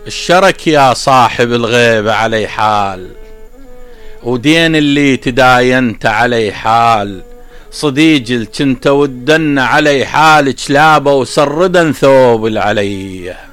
الشرك يا صاحب الغيبة علي حال، ودين اللي تداينت علي حال، صديج كنت ودن علي حال، كلابه وسردا ثوب العلي.